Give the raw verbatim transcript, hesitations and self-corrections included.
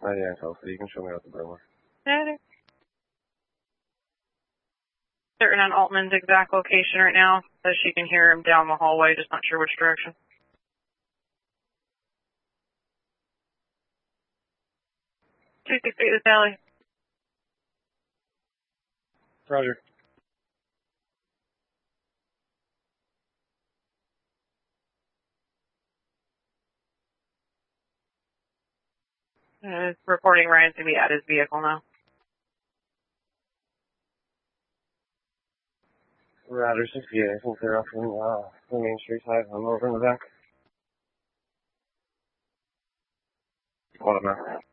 I didn't tell, so you can show me out the Burma. Yeah. Certain on Altman's exact location right now, so she can hear him down the hallway, just not sure which direction. two six eight this alley. Roger. Uh, reporting Ryan's going to be at his vehicle now. Roger, sixty-eight. I think they're up in uh, the Main Street side. I'm over in the back. Hold on, man.